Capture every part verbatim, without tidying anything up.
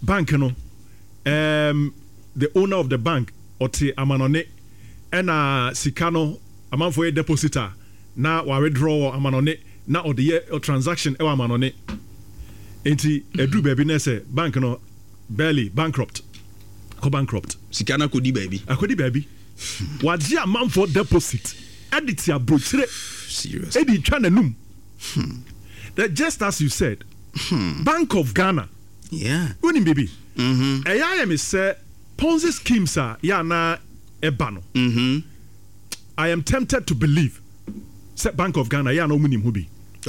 bank no um the owner of the bank oti amanone ena sika no amanfo e depositor na wa withdraw amanone na o the transaction e wa amanone enti edu baby na say bank no barely bankrupt ko bankrupt sika na kodi baby akodi baby waji amanfo deposit edit ya brochire serious edit twa nanum that just as you said hmm. Bank of Ghana yeah unim baby mhm eya me say Ponzi schemes are ya na eba no mhm I am tempted to believe say Bank of Ghana ya no munim hu bi.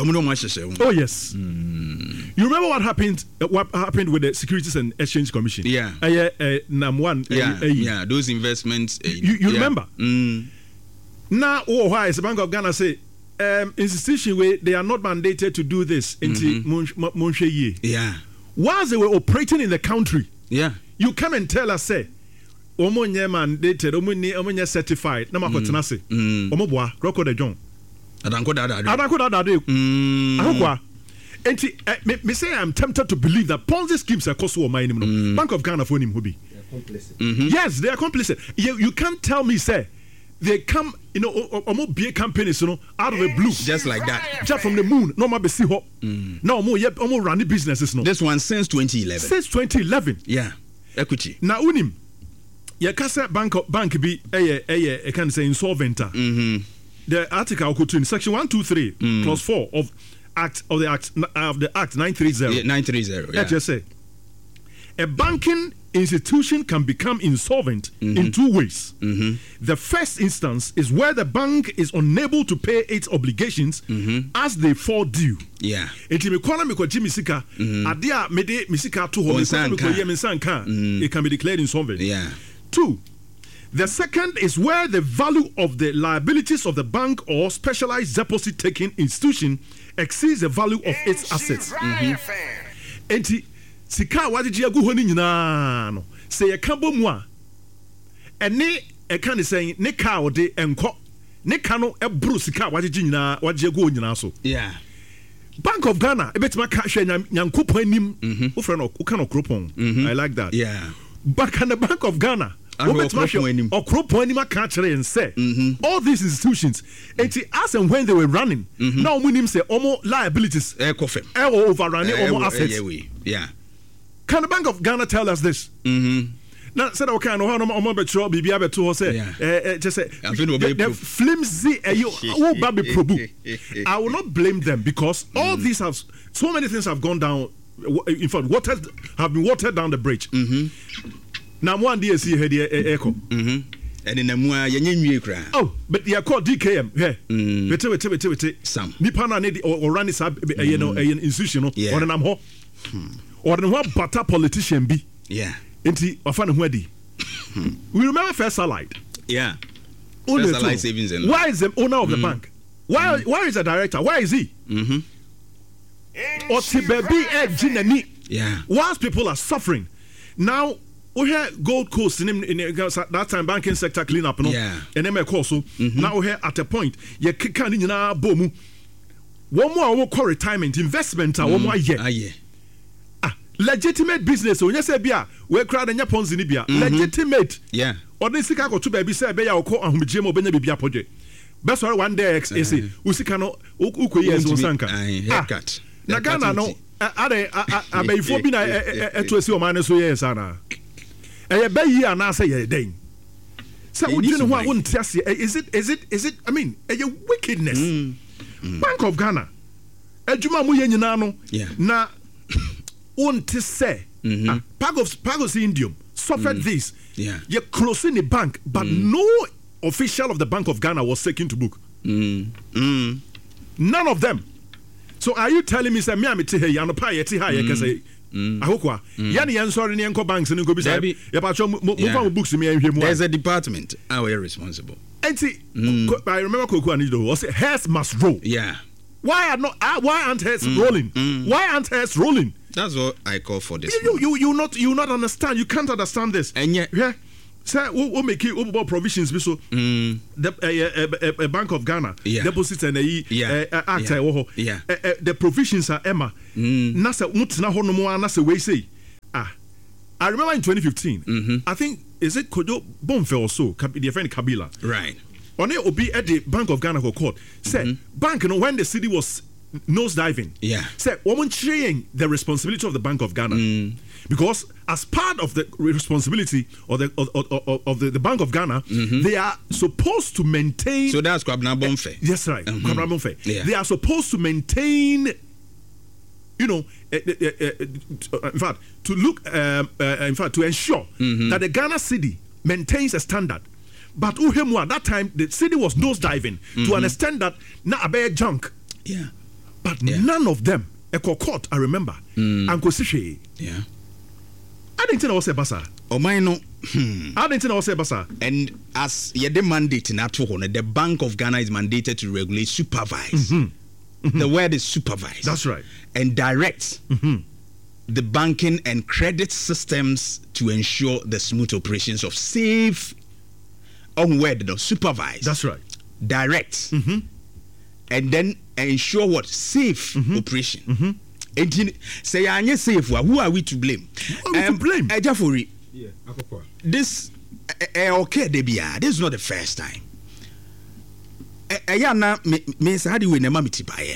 Oh yes. Mm. You remember what happened? Uh, what happened with the Securities and Exchange Commission? Yeah. Uh, uh, uh, Nam one. Yeah. Uh, uh, yeah. Those investments. Uh, you you yeah. remember? Mm. Now, oh, why is the Bank of Ghana say um, institution where they are not mandated to do this into Monsheye? Yeah. Whilst they were operating in the country, yeah, you come and tell us say, "Omo nye mandated, omo nye omo nye certified." Na makotena se, omo boa record the John. Adanko dada. Adanko dada. Mm. Ahokwa. Enti me, me say I'm tempted to believe that Ponzi schemes are cost my name no. Mm. Bank of Ghana for him hobi. They are complicit. Mm-hmm. Yes, they are complicit. You, you can't tell me say they come, you know, omo beer companies, you know, out of the blue, just like that, just from the moon. No more be see hop. No more, yep, omo running businesses no. This one since twenty eleven. Since twenty eleven. Yeah, equity. Now unim, ya kasa bank bank be eh eh eh can say insolvent. Mm-hmm. The article could in section one two three mm. clause four of act of the act of the act nine three zero. Yeah, nine three zero. Yeah. Just say a banking institution can become insolvent mm-hmm. in two ways. Mm-hmm. The first instance is where the bank is unable to pay its obligations mm-hmm. as they fall due. Yeah. Enti me kwana me kwa jimi sika adia me de misika to ho me kwana me kwa ye me sanka it can be declared insolvent. Yeah. Two, the second is where the value of the liabilities of the bank or specialized deposit taking institution exceeds the value of its assets. Mm-hmm. Enti sika wajiji agu ho ni nyina no se ye ka bomu a ene e ka ne sen ne ka ode enko ne ka no e bro sika wajiji nyina wajiji agu nyina so. Yeah. Bank of Ghana ebetima ka hwe nyankopon anim wo fra no wo ka no kropon. I like that. Yeah. But can the Bank of Ghana all these institutions, and as and when they were running, mm-hmm. now we say almost liabilities, overrunning almost assets. Yeah. Can the Bank of Ghana tell us this? Mm-hmm. Now said okay, no, no, no, but sure, be able to say, just say, the flimsy, oh, baby, probu. I will not blame them because all these have so many things have gone down. In fact, watered have been watered down the bridge. Mm-hmm. Now one day see here the echo. Mhm. And in the mua yenye nwie kra. Oh, but they are called D K M. Here. Mm. Wete wete wete wete. Sam. Nipa na need or run this you know an institution or an am ho. Or the one butter politician be. Yeah. Enti ofa ne ho adi. We remember First Allied. Yeah. First Allied Savings and why is the owner of the mm. bank? Why mm. why is the director? Why is he? Mhm. Or baby ejinani. Yeah. Whilst people are suffering. Now we had Gold Coast in, in, in, in that time banking sector clean up, no? Yeah. And then also mm-hmm. now we at a point you can't in na bomu. One more one call retirement investment mm. one more year. Ah yeah. Ah, legitimate business. When you say bia we crowd and Japan's in Libya. Legitimate. Yeah. Or this sika go to baby say be ya ko ahumjemo obenya bibia project. Best one day ex is usika no ukoye yes sanka. Haircut. Na Ghana no ade abayifo bi na eto esi o man so yes ana. Eh be yi ana say ye den. Say we do know what won't tell you. Is it is it is it I mean, a wickedness. Mm. Mm. Bank of Ghana. Ejuma mu ye nyina no. Na won't say Pagos Pagos Indium suffered mm. this. Yeah. You're closing the bank, but mm. no official of the Bank of Ghana was taken to book. Mm. Mm. None of them. So are you telling me say me am te here ya no pa ye te ha ye kase ahokwa ya ne yan sorry ne enko banks ne go bi say ye pa cho mo fa books me ahwe mu. There's a department how we are responsible. Enti I remember Koku Anido was say hairs must roll. Yeah. Why are not uh, why aren't hairs mm. rolling? Mm. Why aren't hairs rolling? That's what I call for this. You you you not you not understand. You can't understand this. And yet yeah. Say we we'll make it about provisions so mm. the uh, uh, uh, Bank of Ghana yeah. deposits and the yeah. uh, act yeah. uh, yeah. uh, uh, the provisions are Emma mm. na say mutna ho no mo na say we say ah I remember in twenty fifteen, mm-hmm. I think, is it Kojo Bonfe or so, their friend Kabila? Right. On it will be at the Bank of Ghana court. Said, mm-hmm. bank, you know, when the city was nose diving, yeah. said, woman sharing the responsibility of the Bank of Ghana. Mm. Because as part of the responsibility of the of, of, of the, the Bank of Ghana, mm-hmm. they are supposed to maintain. So that's Kwabena Bonfe. Uh, yes, right. Mm-hmm. Kwabena Bonfe. Yeah. They are supposed to maintain, you know, uh, uh, uh, in fact, to look, um, uh, in fact, to ensure mm-hmm. that the Ghana city maintains a standard. But Uhemu at that time, the city was nose diving mm-hmm. to an extent that na abe junk. Yeah. But yeah. none of them, Eko Court, I remember, mm. and Kosishe. Yeah. I didn't know what say Basa. Oh my no. I didn't know what say Basa. And as you the mandate in that the Bank of Ghana is mandated to regulate, supervise. Mm-hmm. Mm-hmm. The word is supervise. That's right. And direct mm-hmm. the banking and credit systems to ensure the smooth operations of safe. On word no supervise. That's right. Direct. Mm-hmm. And then ensure what safe mm-hmm. operation. Mm-hmm. And say I'm safe. Who are we to blame? Who are we um, to blame? Ejafori. Yeah, this uh, okay, Debia. This is not the first time. Ayana me me say how do we nema miti baye.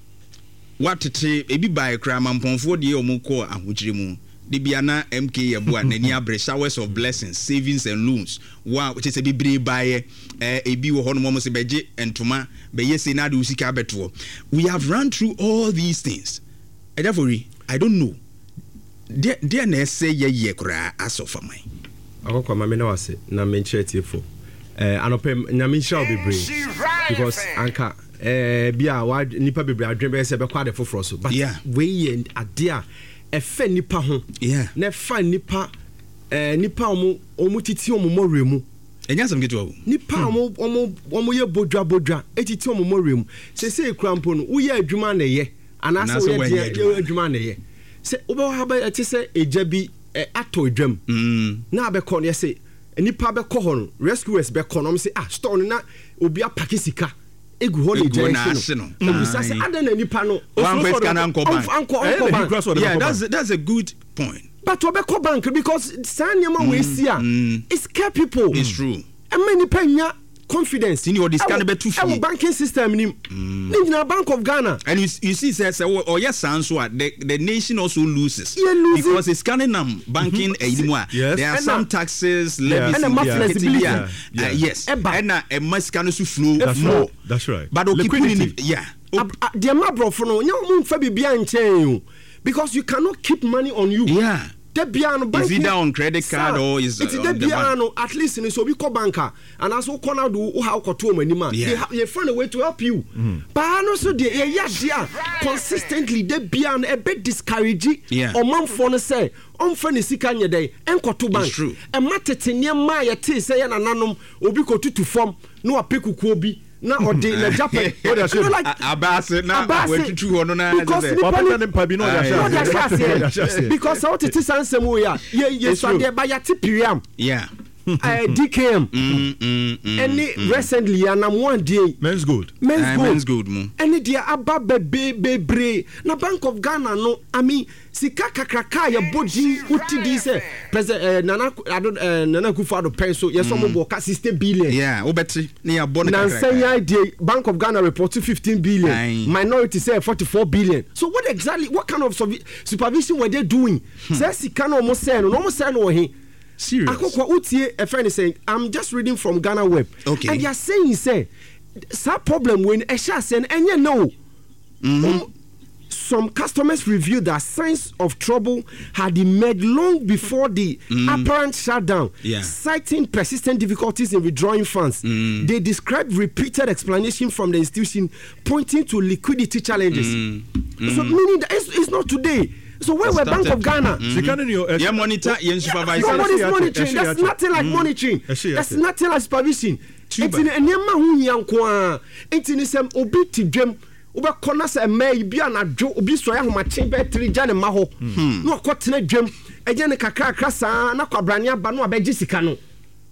What to say? Ebi baye kra mamponfo de omuko ahujire mu. Debiana M K Yabua Nenia Bre showers of blessings, savings and loans. Wow, which is a bibre by a B or Honomos Beje and Toma, Beyese Nadu Sika Betuo. We have run through all these things. And therefore, I don't know. Dear Ness say ye kra as of my. I go come na wase na menche tiefo. Eh anopem na menche will be brave because anka eh bia wa nipa bebre adwen be se be kwa de foforo so but yeah. we and adia efe nipa ho yeah na fa nipa eh nipa omo omo titi omo more mu enya sam geto nipa omo omo omo ye bodwa bodwa etiti omo more mu se se ekrampo no wo ye adwuma na ye anase wo ye adwuma na ye se obo ha ba eti se eja bi ato adwam mm na abekọ ne se nipa bekọ ho no rescuers bekọ no se ah store na obi apakisika egu ho le jense no ebisa se adan na nipa no one first can anko bank yeah that's that's a good point but obekọ bank because sanyama we see ah it scare people it's true and many penya confidence in your discount be too free banking system ni mm. Bank of Ghana and you, you see say say oh yes so the the nation also loses losing. Because it's scanning them banking mm-hmm. yes. There are and some taxes levies and the flexibility yeah. Yeah. Uh, yes Eba. And uh, a must can also flow that's more right. That's right but liquidity yeah the amabro for no you fa bibia nchen because you cannot keep money on you yeah Debiano is either on credit card sir, or is it's uh, Debiano at least in so we call banker and also corner do how to money man they find a way to help you mm-hmm. but no so the yeah yeah consistently Debiano a bit discouraging yeah or man for say on funny sika nye day enko to bank e matete niam ya te say na nanom obi ko tutu form no apekuku obi na ode na japan what they say abase na wetutu hono na because how to sansem we ya ye so dey ba ya tipiriam yeah uh, D K M mm, mm, mm, any mm. recently and I'm one day men's gold men's uh, gold men's gold mo any dia aba be be bre na Bank of Ghana no I mean sika kakraka ya body uti di say president uh, nana I don't uh, nana Akufo-Addo pencil yes some go sixty billion yeah obeti na ya bon kakraka na say idea Bank of Ghana report to fifteen billion Aye. Minority say forty-four billion so what exactly what kind of supervision were they doing hmm. say sika no almost say no almost say no he serious akokwa utie a friend is saying I'm just reading from Ghana Web okay and they are saying say that problem when a sha say enye no mm-hmm. um, some customers reviewed that signs of trouble had emerged long before the mm. apparent shutdown, yeah. citing persistent difficulties in withdrawing funds. Mm. They described repeated explanation from the institution pointing to liquidity challenges. Mm. Mm. So meaning that it's, it's not today. So where were Bank of Ghana? Mm-hmm. Yeah, monitor, yeah, supervise. Somebody's monitoring. That's nothing like monitoring. That's nothing like supervision. It's in a nema hu yankwa. It's in some obiti dream. Uba kona se me bi anadwo obi so ya homache be three jane ma ho. No akotena dwam. Eje ne kakra kakra saa na kwabrane aba no abeji sika no.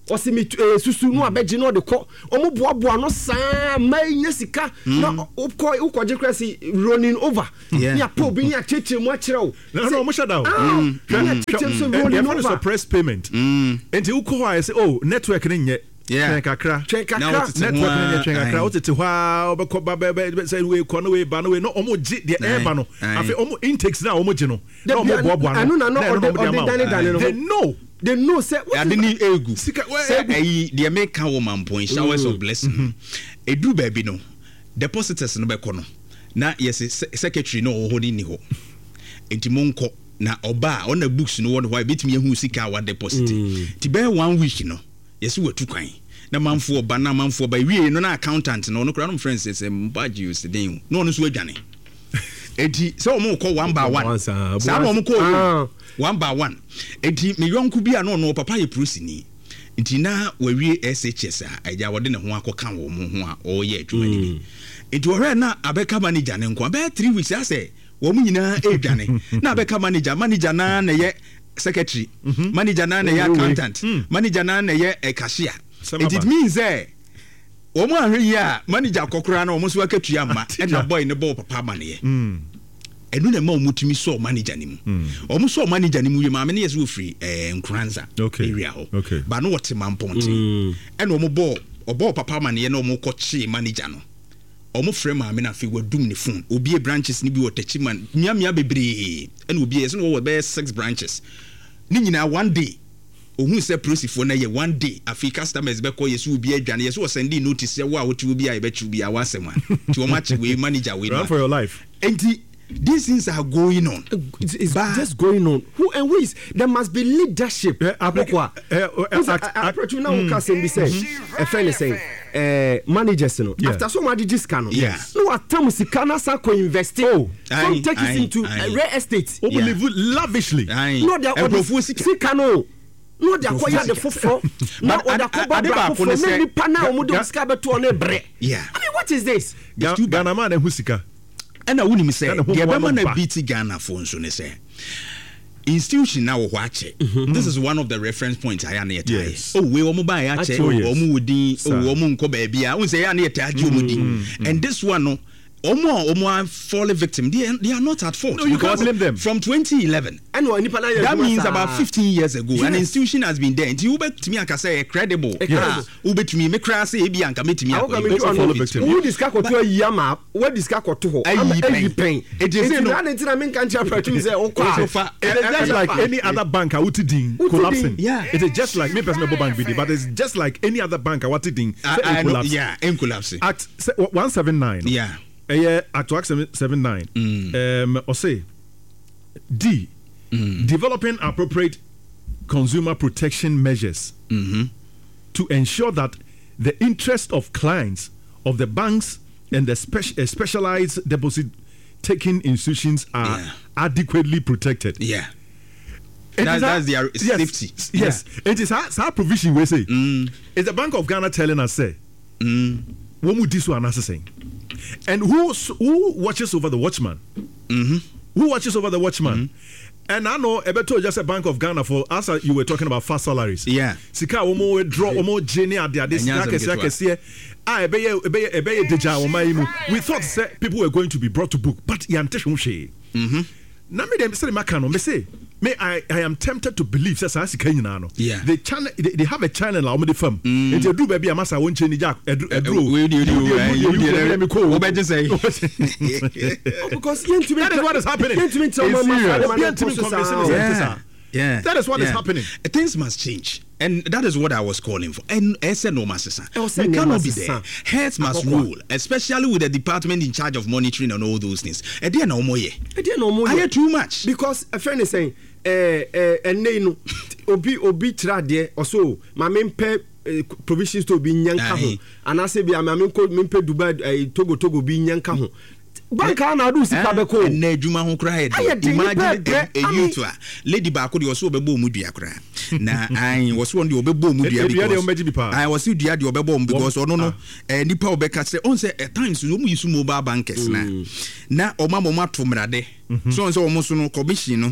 ɔsi mi susu no abɛgye no de kɔ ɔmo boaboa no saa mai nya sika na ukɔ ukɔgye krasi rolling over ya po bi nya cheche mu akyerɛ o no no ɔmo shut down cheche so rolling over suppress payment enti ukɔ hɔ a say oh network ne nye yeah kakra kakra network ne nye kakra o tete hɔ a obɛkɔ ba ba say we kɔ no we ba no we no ɔmo gye de air ba no afi ɔmo intakes na ɔmo gye no na ɔmo boaboa no na no ɔde ɔde dane no they know say what is it egu say eh the make woman point showers of blessing edu baby no depositors no be kono na yes secretary no ohodi ni ho enti monko na oba on the books no what why betimi ehu sika wa deposit ti be one week no yes we tu kwan na manfo oba na manfo oba wie no na accountant no no kra no friends say mbaji you sidin no no so adwane enti say o mo ko one by one sa mo ko one by one enti me yonku bia no no papa ye prosini enti na wawie S H S a aja wode ne ho akoka wo mo ho a o ye adwuma ni bi enti wo na abeka manager ne nko ba three weeks ase wo mu nyina edwane na abeka manager manager na na ye secretary manager na na ye accountant manager na na ye cashier it means that wo mu ahwe yi a manager kokora na wo mo so akatua ma e na boy ne bo papa ma ne ye enu na ma omutumi so manager ni mu omu so manager ni mu ye ma me ne yeso free eh nkranza area ho ba no wote mamponti enu omu bo obo papa ma ne ye na omu kochi manager no omu frɛ ma me na fi wadum ne phone obi e branches ni bi wotachi man miamia bebre enu obi ye so wo be six branches ni nyina one day ohun se prosifo na ye one day afi customers be call yesu obi adwane yeso sending notice wo a wotu obi a be chu bi a wasema ti o match we manager we run for your life enti these things are going on. It's, it's just going on. Who and who is? There must be leadership. Apokwa. Approach now. Who can say? Say, a friend is saying, managers, no. After so much this canon. Yeah. No, at times you cannot start co-investing. Oh, some take it into real estate. Oh, believe lavishly. No, they are see canon. No, they acquire the fofo. No, or the coba fofo. No, the pana omudo skabe to one bre. Yeah. I mean, what is this? Ghana man and Husika. And I wouldn't say, the Bama beat Ghana for so say. Institution now watch it. This is one of the reference points I am yes. Oh, we omu buy ache, omu wudi, omu nko baby. I won't say I need to mudi. And this one no. Omo omo fall victim. They are, they are not at fault. No, you can't blame them. From twenty eleven, that means about fifteen years ago, yes. An institution has been there. Until Ube to me, I can say credible. Yes. Ube to me, me crass a be anka me to me. How come you follow victim? Who discuss what to a yama? What discuss what to? I pain. It is not until I mean can't you say okay. It is just like any other bank I would ding collapsing. Yeah. It is just like me personal bank bidi, but it's just like any other bank I want to ding. Yeah, in collapsing. At one seven nine. Yeah. Eh, at work seven nine. Mm. Um, or say D. Mm. Developing appropriate consumer protection measures mm-hmm. to ensure that the interest of clients of the banks and the spe- uh, specialized deposit taking institutions are yeah. adequately protected. Yeah. That, that's their yes, safety. Yes. Yeah. It is our, our provision we say. Mm. It's the Bank of Ghana telling us say mm. what would this one saying? And who who watches over the watchman? Mm-hmm. Who watches over the watchman? Mm-hmm. And I know Ebeto just a Bank of Ghana for us. You were talking about fast salaries. Yeah. Sika omo draw omo jeni adia this sika kese. Ah ebeye ebeye ebeye deja omaimu. We thought say people were going to be brought to book, but yanteshun she. Mhm. Na me dem say makano me say me I, I am tempted to believe say sika nyina no. Yeah. The channel they, they have a channel la omo de fam. And they do baby amasa won cheni jack edru edru. We do do. We better say. Because that is what is happening. Yeah. Yeah. That is what yeah. is happening. Things must change. And that is what I was calling for. And I said no, Master. We cannot be there. Heads must rule, especially with the department in charge of monitoring and all those things. And they are no more. I hear too much. Because a friend is saying, eh, eh, and they know, obi obi trade or so. My main pay provisions to be nyanka, and I say, be a main called Mimpe Dubai, Togo Togo be nyanka. Banka na do sika be ko na adwuma ho kra he imagine a youth a lady ba ko de oso obebo mu dua kra na ai woso on de obebo mu dua because ai woso dua de obebo mu because ono no eh nipa obeka say on say at times no mu yisu mobile bankers na na oma mama to mrade so on say omo so no commission no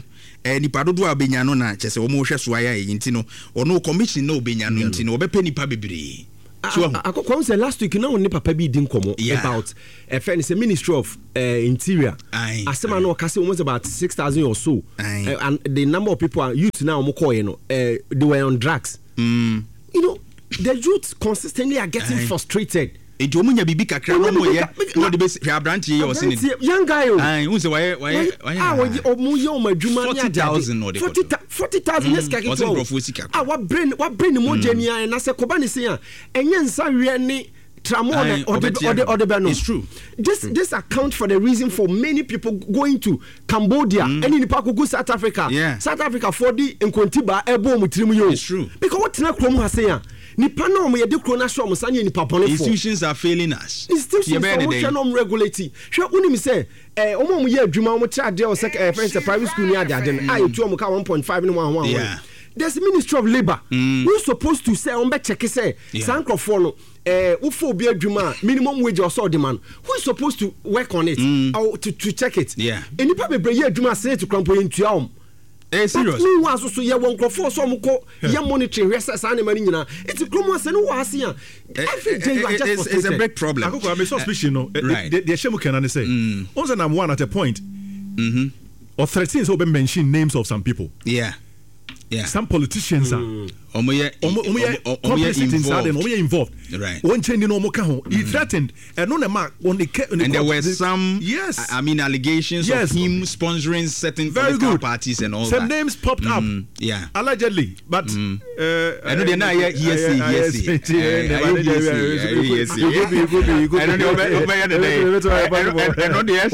eh nipa dodo a obenya no na kyese wo mo hwe so aya yi nti no ono commission na obenya no nti no obepe nipa bebre so akoko say last week na woni papa bi di nkomo about a friend say Ministry of uh, Interior asema no kase almost about six thousand or so uh, and the number of people are youth now mo call you know uh, they were on drugs mm. you know the youth consistently are getting Aye. frustrated. Ejo munya bibi kakra no mo ye no de be abrant ye o sini young guy o ai unse waye waye waye ah o mu ye o madwuma ni forty thousand no de forty thousand yes ka ke ah wa brain wa brain mo jeni an na se koba ni se an enye nsa hwe ni tramon or the or the bano. It's true. This true. This account for the reason for many people going to Cambodia mm. and in the go South Africa. Yeah. South Africa for the Nkontiba ebo mutirimu yo. It's true. Because what na krom ha say nipa na omo ye de krona so omo sanye nipa pone for. Institutions are failing us. Institutions are not regulating. Hwe unim say eh omo omo ye adwuma omo tra de o sek eh friends private school ni ade ade. Ayo tu omo ka one point five no one one. Yeah. There's a Ministry of Labor mm. who's supposed to say on be check say sancrofo no eh ufo obi adwuma minimum wage or so demand who is supposed to work on it mm. or to, to check it. Yeah. Enipa bebre ye adwuma say to krampo yentua om. Eh serious. But no so so ye won krofo so mo ko ye monitoring research an mani nyina. It's kromo say no wa ase a every day you are just it's, it's a big problem. Akoko am suspicion no. The shemu can say. On say number one at a point. Mhm. Or thirteen so be mention names of some people. Yeah. Yeah. Some politicians are mm. omoye omoye omoye involved. Right. One change no mo ka ho. He threatened and no mark on the and the there were the, some yes. I mean allegations yes. of him sponsoring certain Very political good. parties and all some that. Some names popped mm. up. Yeah. Allegedly, but mm. uh I know they now yes yes yes. Yes. You go be you go be. I know they over here today. I know they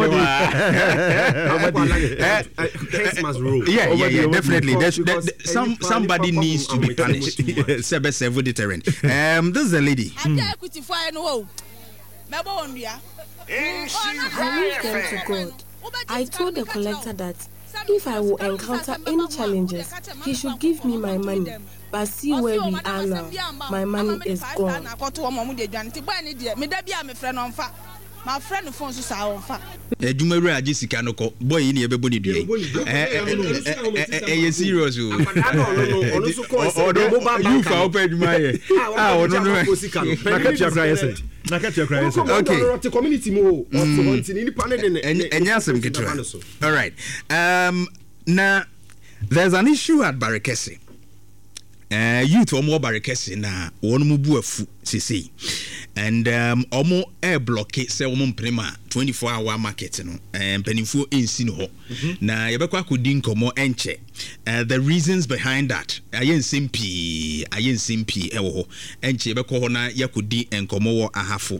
are Christmas rule. Yeah, yeah, yeah, definitely. There's some somebody needs to be punished. Sebe several deterrent. Um, this is a lady. I reached them to God. I told the collector that if I will encounter any challenges, he should give me my money. But see where we are now. My money is gone. My friend the phone so sa eh Jumere agi sika no ko boy ni e bebo ni dua eh eh serious o ono so ko you fa open Juma ye ah ono no na ka tia kra yese na ka tia kra yese okay community mo o so wanti ni pa ne de enya asem ketra. All right, um now there's an issue at Barekese. Uh, youth omo Barekese na wonu mu bu afu sisi and um omo air block say omo mprema twenty-four hour market no um penifo ensi no ho na yebekwa akodi nkomo enche uh, the reasons behind that ayen simpi ayen simpi ewo ho enche yebekwa ho na yakodi nkomo wo ahafo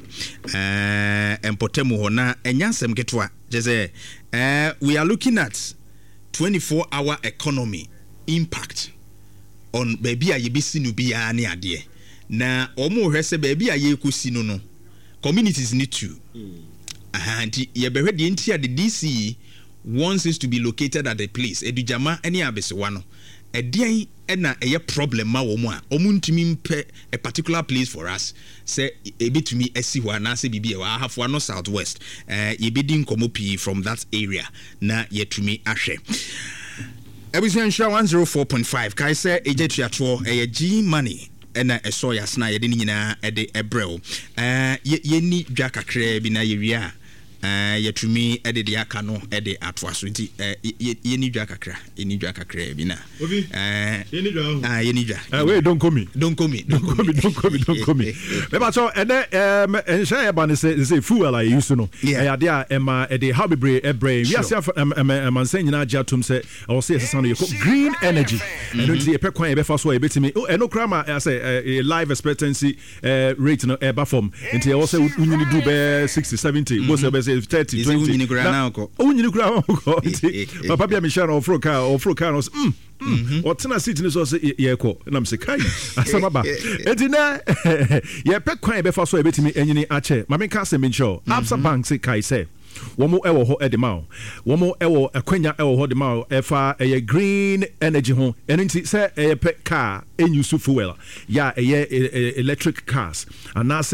uh empotemu ho na enyansem ketwa jeze uh we are looking at twenty-four hour economy impact on baby a yebisi no bia ne ade na omo hwese baby a yekosi no no communities need to aha nti yebehwe de ntia the D C wants is to be located at the place edujama ene abesewa no edian na eye problem ma wo mu a omu ntumi mpe a particular place for us say ebetumi asi ho na say bibia wa hafo no southwest eh yebedi nkomo pi from that area na yetumi ahwe. Ebisenshwa one oh four point five kai say ejetuato eye G money ena eso ya sna ye de nyina e de ebrel eh ye ni dwa kakra bi na ye wia eh yetumi e de de aka no e de atoa so nti eh ye ni dwa kakra ye ni dwa kakra bi na eh ye ni dwa ah ye ni dwa eh wait don't call me don't call me don't call me don't call me don't call me me ba so ene em ensha ya ba ne say say fuel I use no e ya de a ema e de how be bre ebre we asia em em ansan nyina agya tom say I say say no green energy and nti e pe kwan e be fa so e betimi e no krama I say life expectancy rate no e ba form nti e wo say unyini do be sixty seventy go say be thirty twenty unyini kura na ko unyini kura ko nti papa bia me share ofro car ofro car no mm Mm. Or ten seat in so say ye ko na mse kai asama ba enti na ye pe kwan be fa so e betimi enyini ache ma me ka se me ncho Absa Bank say kai say womo ewo ho e de ma womo ewo akwanya ewo ho de ma e fa e green energy ho enti say e pe car enyusu fuel ya e electric cars and na say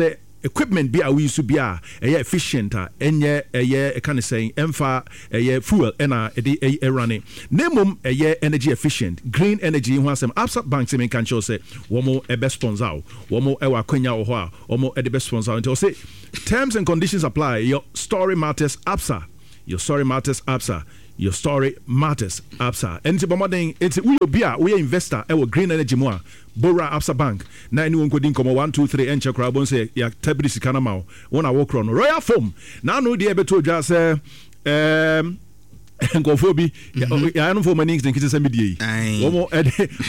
equipment bi a we use bi a ɛyɛ efficient a ɛnyɛ ɛyɛ ɛka ne sɛn ɛmfa ɛyɛ fuel ɛna ɛde ɛyɛ running na mmom ɛyɛ energy efficient green energy ho asɛm Absa Bank sɛ menka nkyɛw sɛ wɔn ɛbɛ sponsor wo wɔn ɛwɔ akwanya wɔ hɔ a wɔn ɛde bɛ sponsor nti ɔsɛ terms and conditions apply. Your story matters, Absa. Your story matters, Absa. Your story matters, Absa. And it's about it's we be a we investor. Our green energy more. Bora Absa Bank. Na anyone could income one two three and check crowd say ya tabri sikana mau. One walk on Royal Foam. Now no the able to just uh, um. nkofo bi ya no for many things nkite sɛ medie wo mo ede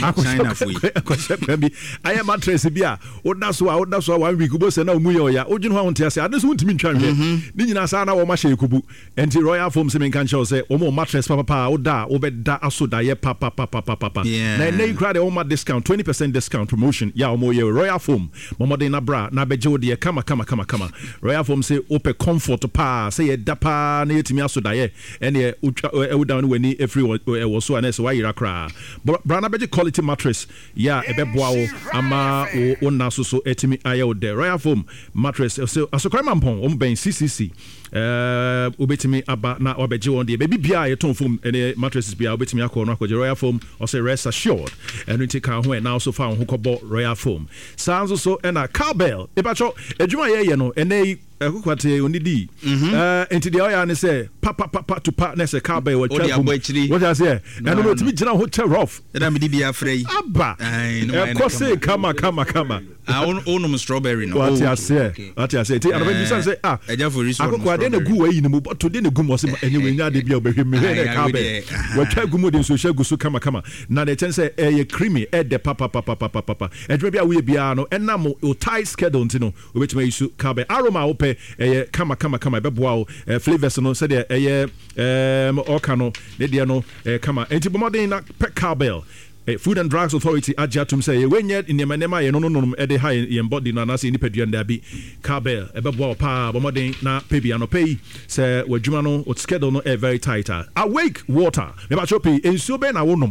akɔhyɛ bi ayɛ mattress bi a woda so a woda so a one week bo sɛ na omu yɛ oya odwene ho wonte ase ade so wontimi ntwa nhwɛ ni nyina sa na wo ma hyɛ kubu enti Royal Foam sɛ menka nkyɛw sɛ wo mo mattress papa pa woda wo bɛda aso da yɛ papa papa papa na na you crowd wo ma discount twenty percent discount promotion ya wo mo yɛ Royal Foam momode na bra na bɛgye wo de kama kama kama kama Royal Foam sɛ ope comfort pa sɛ yɛ da pa na yɛtimi aso da yɛ ɛne I would down when every was so and so I cry. Brana beji quality mattress, yeah, a beboao, ama o naso so etimi ayo de Royal Foam mattress. So as a crime ampon, um ben C C C, uh, ubetimi aba na obeji on the baby bia a tone foam and mattresses be ubetimi akon ako Royal Foam or say rest assured. And we take our home now so far who bought Royal Foam. Sounds also and a cowbell. If I show a juma ye no and they ɛkokwate onidi eh enti de oya ne say papa papa to partner say car bay what what I say and no timi gina ho chair off na me di bia frey aba e ko say kama kama kama ah onum strawberry no what I say what I say and when you say ah eja for reason akokwade na gu wayi ne mu but de ne gu mo say anyway nya de bia obehwe me na car bay what twa gu mo de so hwe gu so kama kama na de ten say eh creamy eh de papa papa papa papa edwe bia we bia no enam o tight schedule ntino obetuma yisu car bay aroma eh kama kama kama beboa flavors no said eh um okano ne de no kama enti bomodin na cowbell Food and Drugs Authority ajatum say when yet in the manema ye no no no e de high in body na na say ni pedua nda bi cowbell ebeboa pa bomodin na pebi ano pay say wadwuma no o schedule no e very tight. Awake water me ba chopi ensuo be na wonom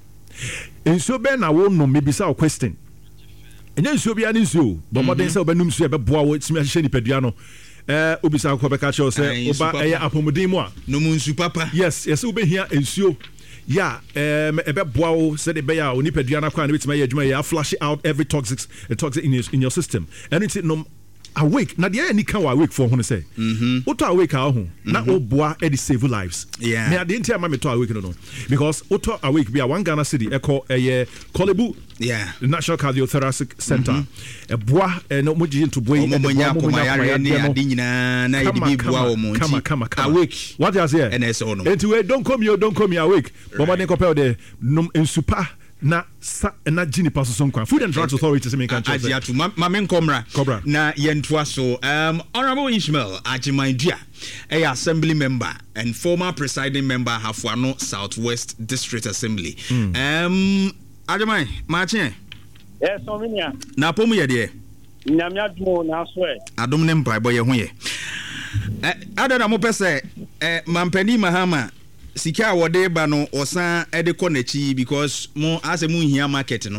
ensuo be na wonom me bisa o question enye ensuo bia ni ensuo bomodin say obenum ensuo ebeboa wo timi ahye ni pedua no eh obisa ko be ka cho say oba eh apomodin mu a no mu nsu papa yes yes obe hia ensuo yeah um ebe boawo said be ya oni pedua na kwa na betima ya adwuma ya flush out every toxic toxic in your, in your system and it's no awake na dey any kan wa awake for ho say mhm auto awake a ho na oboa e dey save lives yeah me ade ntia ma me to awake no no because auto awake be a one Ghana city e call eh Kolebu yeah the National Cardiothoracic Center e boa e no moji into boy e monya akoma yare ne ade nyina na e bi boa o mo nti come come awake what you say and so no enti we don't come you don't come you awake but when compare the num ensupa na sa na gini paso so nkwa Food and Drugs Authority se me kan chose ajiatu ma me nkomra na yentoa so um Honorable Ishmael Ajimandua a assembly member and former presiding member Hafuano Southwest District Assembly mm. um Ajimai mache yes so minia na pomu ye de nyamya dmo na so e adom ne mpa boye ho ye eh adada mo pese eh mampani mahama sika wode ba no osan ede ko nachi because mo ase mu hia market no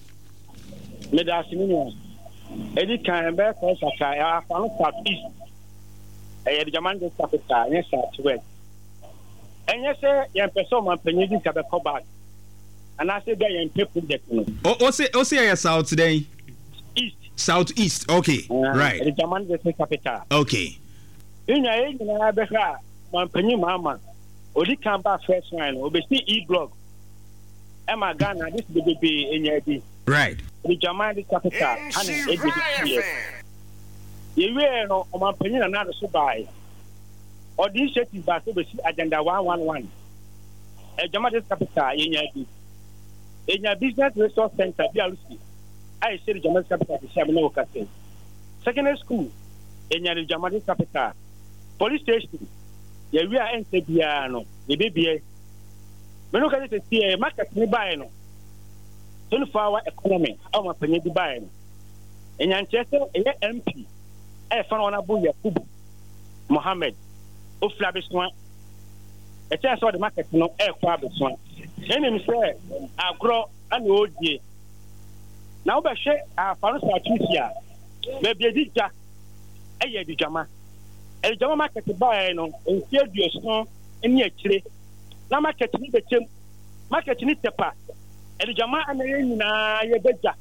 me da asiminia edi kan be ko saka ya fan south east e de jaman de capital ne southwest enye se yen person man panyi di ka be ko back ana se be yen pe project no o o se o se ya south today east southeast okay uh, right e de jaman de capital okay inya e nyina be ha man panyi mama Odi Kamba first line, obviously E block. Emma Ghana, this baby in your day. Right. The Jamaican capital, and it you know, on my opinion, another so by. Or this set is by agenda one one one. A Jamaican capital in your day. In your business resource center, B L C. I say the Jamaican capital is Shamino Castle. Secondary school, in your Jamaican capital. Police station. Yeah, we are in Sebiano, the baby. We look at it, see a market nearby. No, twenty-four hour economy, our penny to buy. In Manchester, a M P, a fan on Abu Yakub Mohammed, of Flabiswan. A chance of the market, no air Flabiswan. Enemy say, I grow an old year. Now, but share our father's Patricia, maybe a teacher, ɛyɛ adwama adwama market bae no nsi aduoson ne akyire na market ni bɛkyɛm market ni tepa adwama ana yɛ nyinaa yɛ bɛgya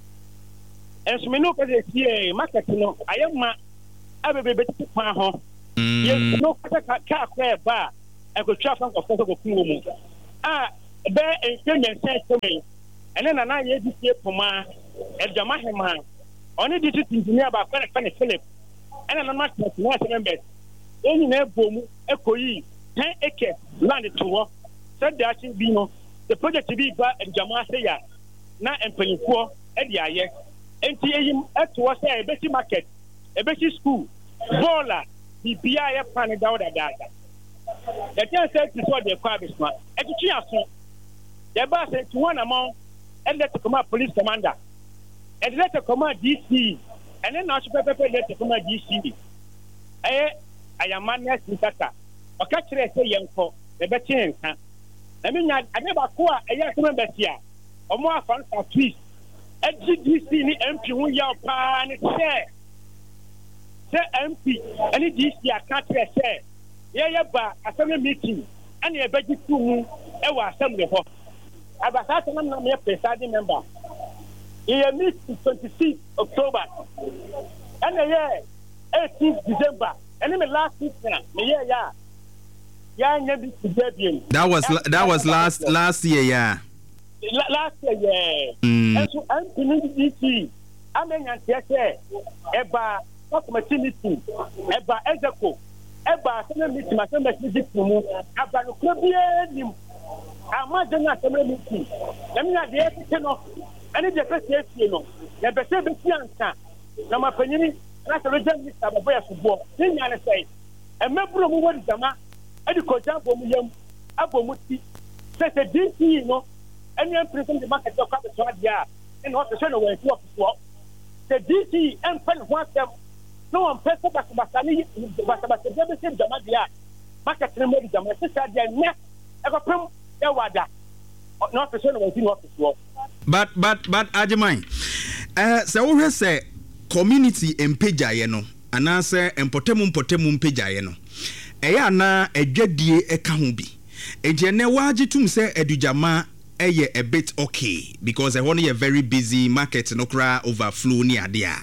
ɛnso me no kɔsɛ sie market no ayɛ ma abɛbɛ bɛtete kwan ho yɛ no kɔsɛ ka kɔ ba ɛkɔtwa fa nkɔfɔ kɔ ku mu a bɛ ɛnhyɛ nyɛnsa ɛkyɛm ɛne na na yɛ di sie poma adwama hema ɔne di titi engineer ba kɔ ne fa ne Philip ɛna na ma tete na sɛ members ɛni na ɛbɔ mu ɛkɔyi ten acres land to hɔ sɛ da akyi bi no the project bi ba adwama sɛ ya na mpanyinfoɔ ɛde ayɛ enti eyim ɛto hɔ sɛ ɛbɛsi market ɛbɛsi school bɔɔla bibia yɛ pan da dadaada yɛkyɛn sɛ ti sɛ ɔde ɛkɔ abɛsoma ɛtwitwi aso yɛba sɛ ti wɔn amɔ ɛde lɛtɛ kɔma police commander ɛde lɛtɛ kɔma D C ɛne na ɔso pɛpɛpɛ lɛtɛ kɔma D C ɛyɛ ayama nɛɛsi kaka ɔka kyerɛ sɛ yɛnkɔ ɛbɛkyɛn nka na mi nya ade baako a ɛyɛ asɛm bɛsi a ɔmo afa nsa twist ɛgye D C ne M P ho yaw paa ne sɛ sɛ M P ɛne D C aka kyerɛ sɛ yɛyɛ ba asɛm meeting ɛne ɛbɛgye tu mu ɛwɔ asɛm de hɔ abasa asɛm nam yɛ presiding member yɛyɛ meeting twenty-sixth October ɛne yɛ eighteenth December ɛne me last week na me yɛ yɛ yeah, that was la- that was last last year, yeah. La- last year, yeah. Mm. And so I'm in D C. I'm in Yantiese, Eba, what my team meeting, Eba Ezeko, Eba, some meeting, my son, my music to move, Aba, no Clubian, I'm not doing a summer meeting. Let me not the everything of any the first year, you know, the best of the answer. Now, my opinion, that's a legend, Mister Boya football. Then I say, a member of what is the man. Edi koja bomu yam abomuti say say D C no any present the market of capital dia and what the show we to for the D C and pen what them no one person back basani basabase be say jama dia market no mo jama say dia ne e go pem e wada no the show we to for but but but Ajiman eh say wo hwe say community empejaye no anase empotemu mpotemu empejaye no eya na adwadie eka ho bi ejene waje tum se adujama eye a bit okay because e ho no very busy market no kra overflow ni ade a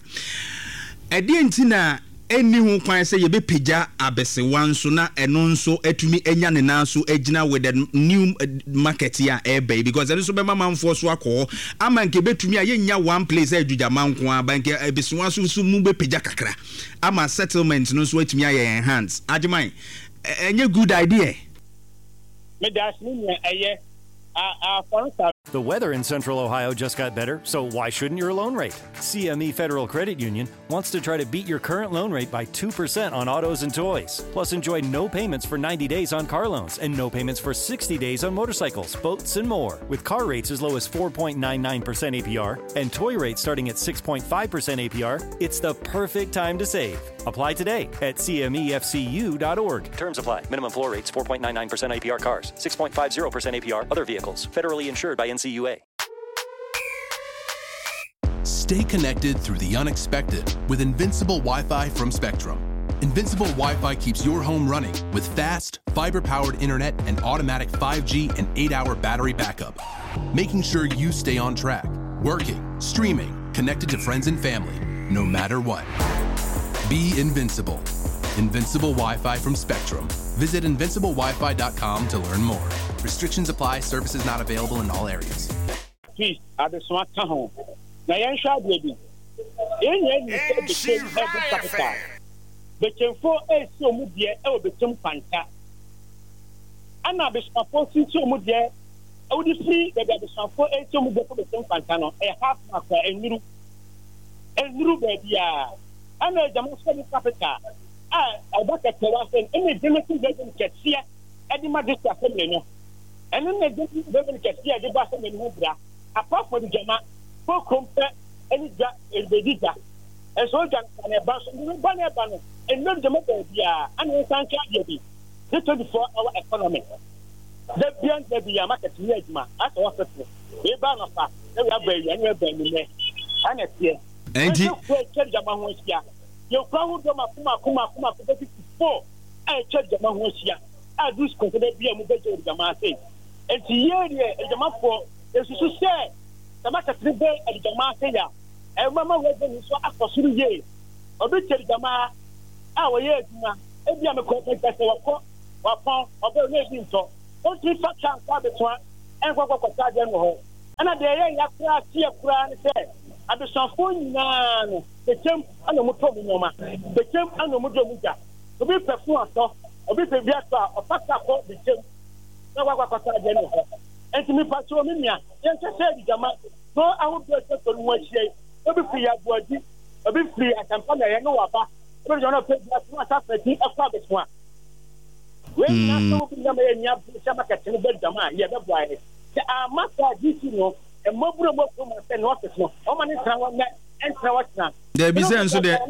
ede ntina eni ho kwan se ye be pagya abesewa nso na eno nso atumi enya ne na nso agina with the new market here ebe because eno so be mamamfo so akọ ama nke betumi a ye nya one place adujama nko aba nke abesewa so so mu be pagya kakra ama settlement no so atumi aye enhance Ajiman enye good idea me dash me eye a a The weather in Central Ohio just got better, so why shouldn't your loan rate? C M E Federal Credit Union wants to try to beat your current loan rate by two percent on autos and toys. Plus, enjoy no payments for ninety days on car loans and no payments for sixty days on motorcycles, boats, and more. With car rates as low as four point nine nine percent A P R and toy rates starting at six point five percent A P R, it's the perfect time to save. Apply today at C M E F C U dot org. Terms apply. Minimum floor rates four point nine nine percent A P R cars, six point five zero percent A P R other vehicles. Federally insured by N C U A. Stay connected through the unexpected with Invincible Wi-Fi from Spectrum. Invincible Wi-Fi keeps your home running with fast, fiber-powered internet and automatic five G and eight-hour battery backup, making sure you stay on track, working, streaming, connected to friends and family, no matter what. Be invincible. Invincible Wi-Fi from Spectrum. Visit invincible wi fi dot com to learn more. Restrictions apply. Services not available in all areas. Please, at the smart town. Na yan sha baby. En yan ni se be kem every capital. Be kem fo e si omu de e o be kem panta. Ana be safo si si omu de e o di free be be safo e si omu de ko be kem panta no e half mark e nuru. E nuru be dia. Ana jamu se ni capital. Ah, about the person, any democracy doesn't get here, any magic assembly. No, and then the doesn't get here, the Basson and Hubra, apart from the Jama, for compare any jack in the Dita, and so and a bus and banner banner, and not the matter, yeah, and we can't carry the twenty-four hour economy. The beyond the Bia market, Yajma, as office, a ban of us, they are very and we're very and it's here. And you You crowd them a kuma kuma kuma fifty-four. I check the man who's here. I do consider be a movie of the Marseille. And the year, the Mapo, there's to say, the matter three day at the Marseille. I remember when you saw us for three years. A bit of the Ma, our years, every other corporate that they were caught, or found, or very so. Don't you fuck out this one, and what was that general? And at the end, after I see a crowd, said, at the Sanfon, the Tim and the Mutomoma, the Tim and the Mutomuka. To be performed, a bit of Biafra, or Pasta, the Tim, no what was that general. And to me, Pastor Minia, yes, I said, Jama, so I would just on one shade, a bit free at Boadi, a bit free at Campana, I know about, but you're not paying that after a private one. When I know you have some catching the Jama, yeah, that's why. The master, this you know, a mobile of and office, how many times and now. There be sense to the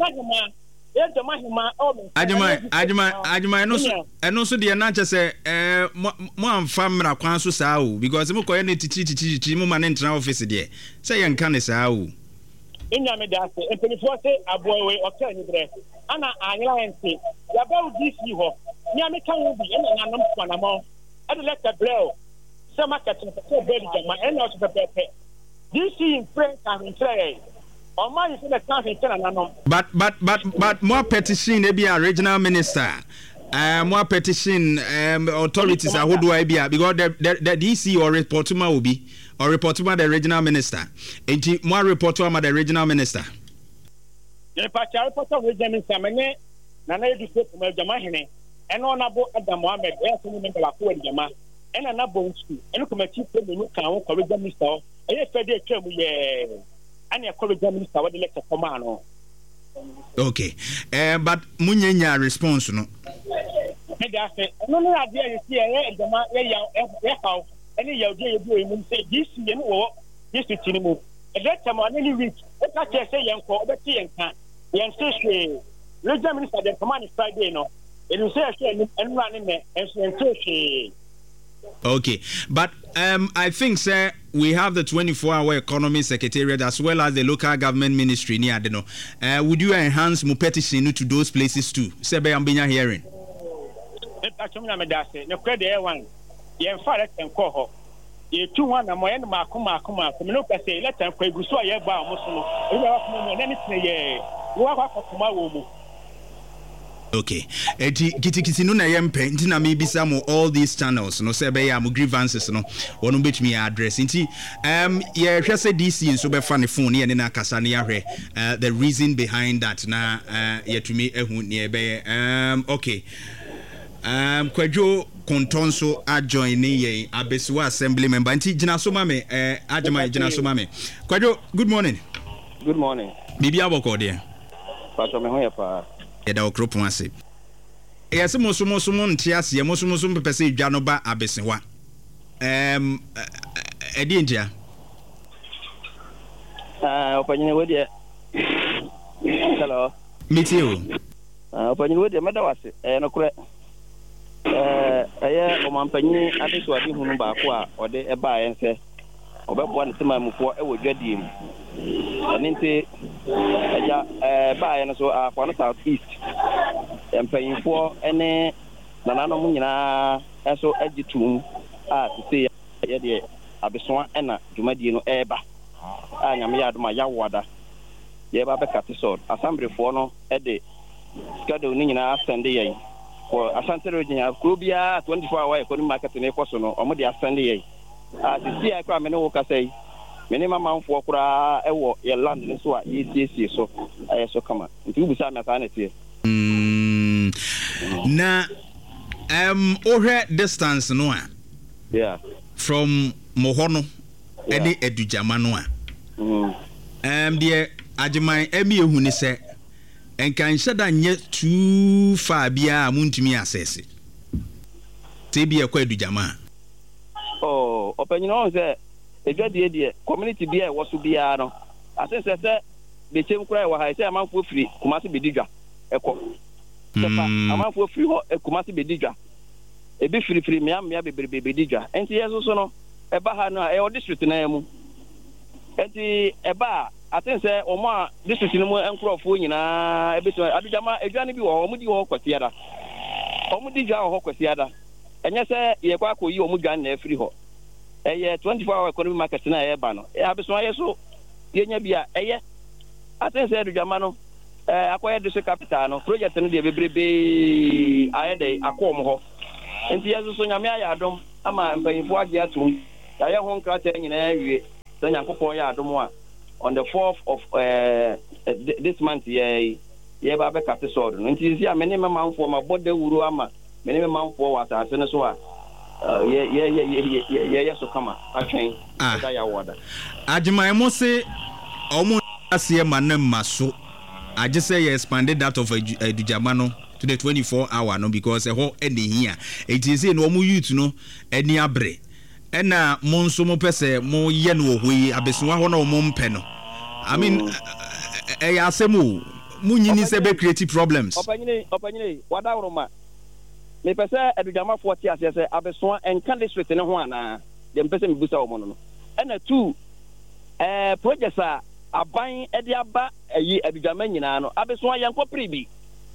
Ajima, Ajima, Ajima, no, and also the Anacha say, eh, one family Kwansu Sao, because the Moko any teach Chimuman enter office there. Say, and can Sao. In Yamada, and Penifort, a boy or turn there. Anna, I line say, about this you hope. Yamikan will be in an unknown Panama. I let the blow. Some catching the Belgium, my end of the paper. This in French and in trade. Or my is in the country, but but but but more petition, maybe a regional minister. Uh, more petition um, authorities are who do I be because the, the, the D C or reportuma will be or reportuma the regional minister. And more reportuma the regional minister. The Pacha reporter regional minister, Mene, Nana, you say from Jamahine, and on about Adam Mohammed, where some member of the Jama, and another bone school, and look at my chief when you can call the minister, and if I did tell me, and your college minister, what the lecture command. Okay, uh, but Munyanya response no. No, no idea you see a Jama, how any your day you say this, you know, this is Tinimu. At that time, on any week, what I can say, young for the tea and can. Young say, regional minister, the command is Friday, no. It will say, and running there, and say, okay, but um, I think, sir, we have the twenty-four hour economy secretariat as well as the local government ministry near the no. Uh, would you enhance my petition to those places too? Sebe I'm being hearing. No credit one. You father can call her. You two one and my end Makuma Kuma. No, I say, let them go so I bow Muslim. You have anything, you have a tomorrow. Okay. Eti kitikiti no na yempe nti na me bisa mo all these channels no say be ya mo grievances no wono betumi address nti um ye hwe say D C nso be fa ne phone ye ne na kasa ne ahwe the reason behind that na uh, yetumi ehu ne be um okay um Kwadwo Kontonso adjoin ne ye Abesiwa assembly member nti gina so ma me eh adjuma gina so ma me Kwadwo good morning. Good morning. Bibi aboko de Pastor me ho ya pa Eda okropon ase. Yes, mosumo sumo ntia ase, mosumo sumo pepese dwa no ba Abesewa. Em edi ntia. Ah, opanyine we de. Hello. Mitio. Ah, opanyine we de medawase. Eh no kure. Eh aye omampanyi adeso ade hunu ba ko a ode e ba yense. Obebo ne tema mufo e wo dwadie mu. Aninti aja eh ba yen so akwa south east empanyinfo ene nanano mu nyina eso agitum a tse ye de Abesoa ena dwumadie no eba a nyame ya adoma ya wada ye ba be katisod assemblefo no e de schedule ni nyina send ye for Asante region klubia twenty-four hour economic market ne koso no omo de send ye a tse ya kwa me no ka sei many manfo kura ewo ye land ne so a E C C so aye so kama nti ubusa me asa na tie mm na um ohwe distance no a yeah from Mohono ene Edujama no a mm um de agiman emi ehu ni se enka nhyeda nye too far bia amuntumi access te bia kwa Edujama oh opanyino se edwadie die community bia e woso bia no asese se bechem kura e wa ha se amanfo firi Kumasi bedidwa eko sepa amanfo firi ho e Kumasi bedidwa e be firi firi mia mia bebrebe bedidwa enti yeso so no e ba ha no e o district na emu enti eba I think say Oma this is no enkrofo nyina ebeto adujama edwane bi wo omudi wo kwasiada omudi dwa wo kwasiada enye se ye kwa koyi omudwan na afiri ho eye twenty-four hour economy market na ye ba no e abeso aye so yenya bia eye I think say adujama no eh akoye de capital no project no de bebrebe aye de akom ho enti yeso so nyame aye adom ama mpanyifo age atum aye ho nkrata nyina awie so nyankopon ya adom a on the fourth of uh, this month yeah yeah ba be kate sword no nti sia me ne manfo ma bode wuru ama me ne manfo wa asase ne so a yeah yeah yeah yeah yeah so kama atwen da ya woda Ajimai mo se omo ase ma na maso age say you expanded that of Adujama no to the twenty-four hour no because e ho ene hia it is say no omo youth no eni abre ena mo nso mo pese mo ye no hoyi abesuwa ho na mo mpe no I mean eh ya asemu mu nyini se be create problems opanyine opanyine wada woroma me pese Adujama forty ase se abesuwa enka district ne ho ana dem pese me busa wo no ena two eh projects a aban e de aba ayi Adujama nyina no abesuwa yanko pribi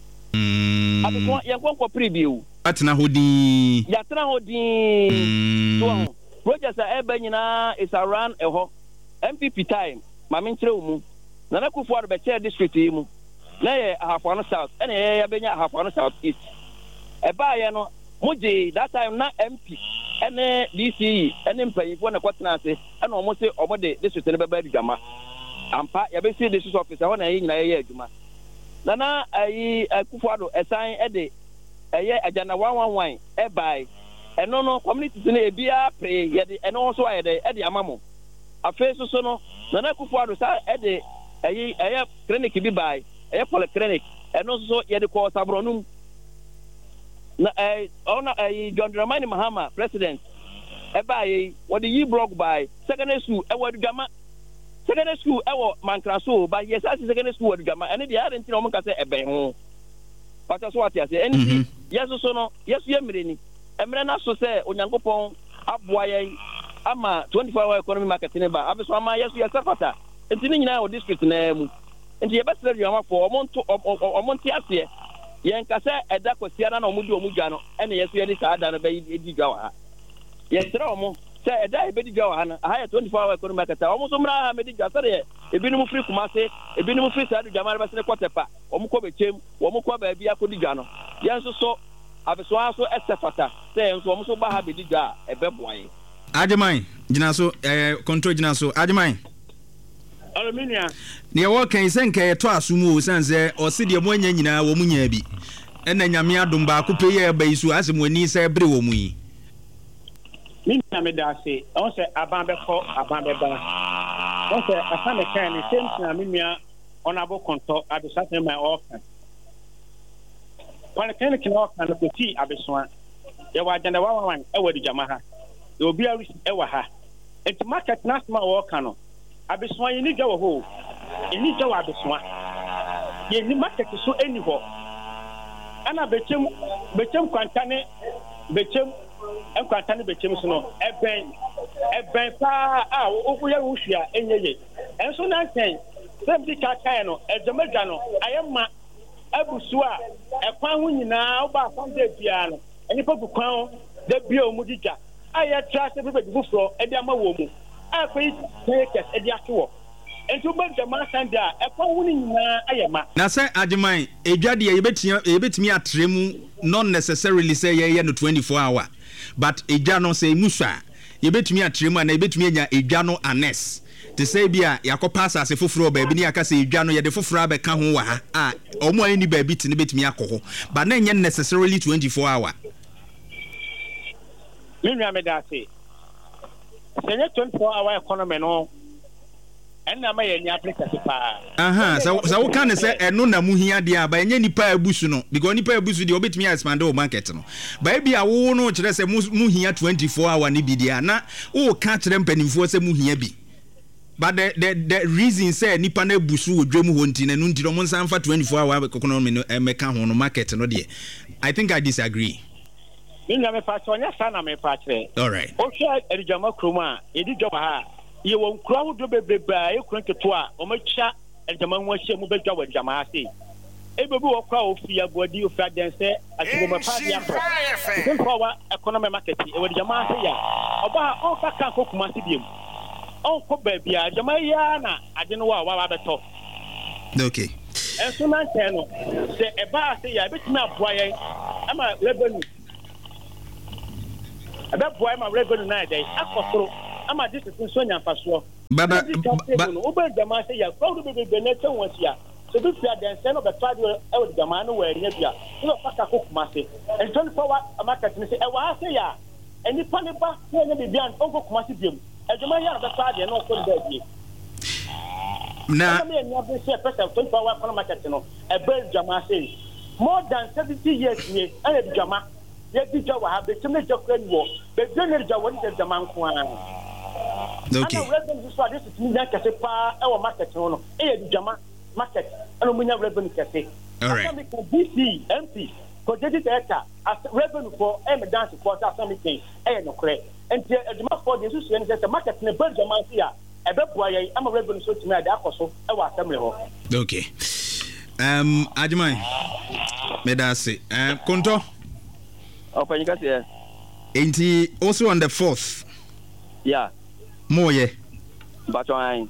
mm abesuwa yanko pribi o atena hodi ya tena hodi so projects a ebe nyina is around eho M P P time ma mentre mu na na kufu ado be chair district yi mu na ye Ahafo South ene ye ya benya Ahafo South East e ba ye no muji that time na M P ene D C E ene mpanyifo na kwatena ase ene omo se omo de district ne beba Adujama ampa ya be see district officer ho na ye nyina ye adwuma na na ayi kufu ado esan e de eye agana one one one e bai eno no community ne ebia pre ye de eno so aye de e de amamo afeso so no na na kufu ado sa e de eye eye clinic bi bai eye polyclinic eno so ye de ko sabronum na eh ona eh John Dramani Mahama president e bai what the block by secondary school e wadu Adujama secondary school e wo Mankraso ba yes as secondary school Adujama ene de aren't no mo ka se e ben ho pata so ati ase ene yes so no yes ye mireni emre na so se onyankopon aboa yen ama twenty-four hour economy market ne ba abeso ama yes yes sekota enti ni nyina o district na mu enti ye best radio ama for omonto omonti ase yen ka se eda kwasiara na omudi omudwa no ene yes ye ni saada no be edi dwa wa yes tra omo se eda e be di dwa wa na ha twenty-four hour economy market omo so mra ha me di dwa sare ebinum free kumase ebinum free saadu dwa ma be se kwatepa omo ko be chem omo ko ba bia ko di dwa no yen so so abeso aso esefata se enso omo so ba ha be di dwa e be boaye Ajimai jina so eh control jina so Ajimai aluminium ne wo kan se nka yeto asumu sanse o se de mo anya nyina wo munya bi ena nyame adom ba ko pe ye ba isu asem wani se bre wo mu yi min na me da se on se aban be ko aban be ba on se afa me kan ni same na me nua onabo konto abisa se my offer wala kan ki no kan ko ti abesoa ye wa agenda one one one e wa Adujama ha e obi a e wa ha et market nasma wo kan no abesoa ye ni gwa ho eni gwa abesoa ye ni market so eni ho ana bechem bechem kwantane bechem en kwantane bechem so no eben eben pa a wo ya wo hua enyeye enso na sen sem di ka kan no ejamaja no ayema abusu a ekwan ho nyina wo ba fam de bia no eni pa bu kwan de bia o mu dija aya tra se pe bu fro e de ama wo mu akwai takes e de ato enti oba Adujama sanda ekwan ho nyina ayema na se Ajimai edwade ye betia ye betimi atremu not necessarily say ye ye no twenty-four hour but edwa no say musha ye betimi atremu na ye betimi anya edwa no anes te say bia yakopa asase foforo ba bi ni aka say edwa no ye de foforo abeka ho wa ha a omo ani ba bi ti ne betimi akoho but na nya necessarily twenty-four hour minua me da say say twenty-four hour economy no enna ma ye ni applicant pa aha so so wo kan say eno na muhia dia ba nya nipa abusu no because nipa abusu dia obetimi expand o market no ba bia wo no kire say muhia twenty-four hour ni bi dia na wo ka kire mpanimfo say muhia bi but the the the reason say nipa na abusu odwam ho nti na no nti no mo nsan fa twenty-four hour economy no e meka ho no market no dia I think I disagree. Minna me pa so nya sana me pa kire all right o sha Adujama kroma edi joba ha ye won kura wo do bebrebe a ye kura keto a o matwa adwama ho ahia mu bedwa wa adwama ase e bebi wo kwa ofi abodi ofi adense atimo pa dia pro so wa economy market e wa adwama ase ya oba o fa kan ko kuma ase biem on ko ba bia adwama ya na ade no wa wa beto okay en so na nten no se e ba ase ya betimi aboa yen ama revenue aba boy ma revenue na dey akosoro ama this is so nyamfaso baba oba jama say ya crowd be be na ten wasia so be fia den say no be try e with jama no we nya bia so faka kokuma say and twenty-four hour market ni say e wa say ya eni pani ba say nya bibia on kokuma say biem e jama ya be try no ko dey bie na me nya be say person twenty-four hour market no e be jama say more than seventy years ni e be jama ye di jawa ha be tumi jakwa ni wo be dene jawa ni jama nko an okay ana revenue so this is media kase pa e wo market no e ye di jama market ana munya revenue kase all right asa ko D C M P ko dedi director as revenue for e me dance for asa me ken e ye no kre enti aduma for the so so say market ne be jama sia e be boa ye ama revenue so tumi ade akoso e wo asamre ho okay um Adjuman me da say um konto open you say enti also on the fourth yeah more yeah but I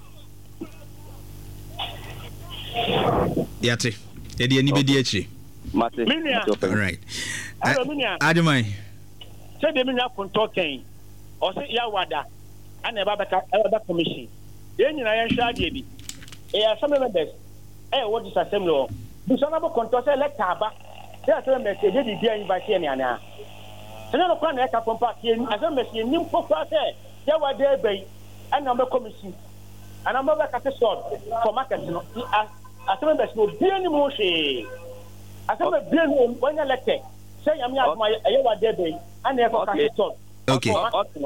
yate e de ani be di achi mate all right hello minia Adjuman say de minia konto ken o say ya wada ana e ba beka e ba commission e nyina ye hwa de bi e asem members e wo dis assembly o bi so na bo konto say letter aba say asem members e de dia invite ni ana se no kwa na e ka pompa ke asem members ni mpokwa say ya wada ebe ana me commission ana mo ba ka say sort for market no asem members no bi ni mo hwe asem bi ni wanya letter say yam ya ma e wada ebe ana e ka say sort okay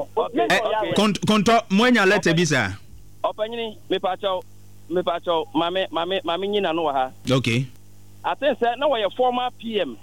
konto mwenya letter bi sa opanyini me pa chaw me pa chaw mame mame mame nyina no ha okay aten say na we former P M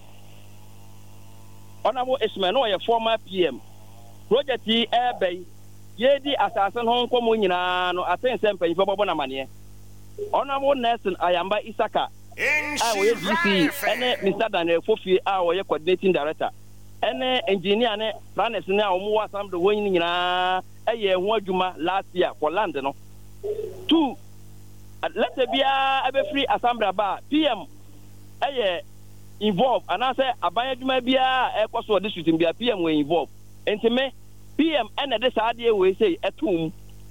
Honorable Ismail no we former P M project e ebe ye di assassin hon komo nyina no aten say mpanyi fo bobo na mane Honorable Nelson Ayamba Isaka a we D C ene Mister Daniel Fofi a we coordinating director ene engineer ne planners ne a omo wa sam de won nyina eye ho adwuma last year for land no two let there be a be free assembly ba P M eye involve and I say aban adwuma bia e kwaso district bia P M we involve entime P M ene de saade we say etum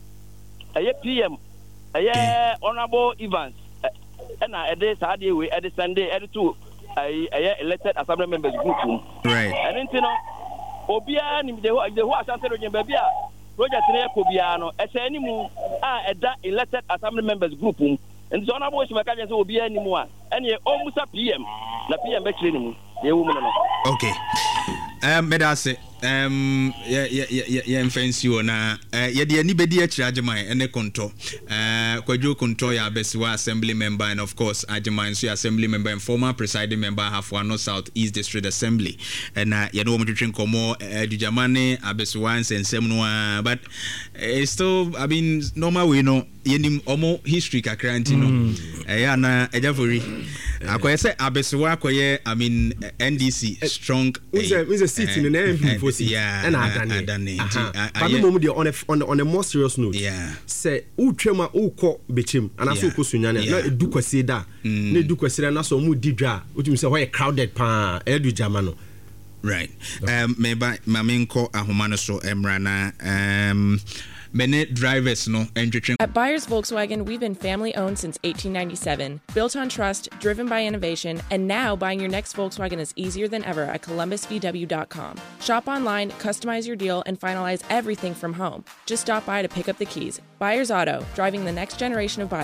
eye P M eye Honorable Evans ena e de saade we e de Sunday e de two eye elected assembly members group right and enti no obia ni de ho de ho asante do nyemba bia project ne ekobia no e say animu a eda elected assembly members group and so Honorable Ismail ka say obia animu a ene o musa P M na P M be kire nimu ye wu mu no okay um medase um yeah yeah yeah yeah fancy ona ye de ani bedi akira Adjuman ene konto uh kwadwo konto ya besiwa assembly member and of course Adjuman so assembly member and former presiding member Hafuano South East District Assembly and uh ye no mo twetwe komo Adjumane abesiwa nsensem no but it's still I mean normal way no yenim omo history kakra anti no eh na ejafori akoye se abesiwa akoye I mean N D C strong is a is a seat in an M P for seat and adane but no mo dey on a on on a more serious note yeah say utwema ukọ bechem ana so kosunya na edu kwase da na edu kwase na so mu didwa utumi say why crowded pa edu jama no right um me ba mamenko ahoma no so emra na um many drivers no entry. At Buyers Volkswagen, we've been family owned since eighteen ninety-seven, built on trust, driven by innovation, and now buying your next Volkswagen is easier than ever at columbus v w dot com. Shop online, customize your deal, and finalize everything from home. Just stop by to pick up the keys. Buyers Auto, driving the next generation of buyers.